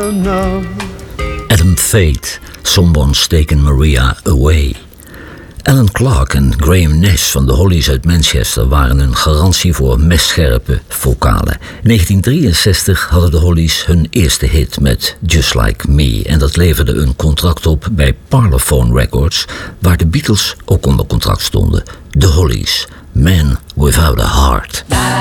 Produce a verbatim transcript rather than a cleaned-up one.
no. Adam Fate, Someone's Taken Maria Away. Alan Clark en Graham Nash van de Hollies uit Manchester waren een garantie voor messcherpe vocalen. In negentien drieënzestig hadden de Hollies hun eerste hit met Just Like Me en dat leverde een contract op bij Parlophone Records, waar de Beatles ook onder contract stonden. De Hollies, Man Without a Heart.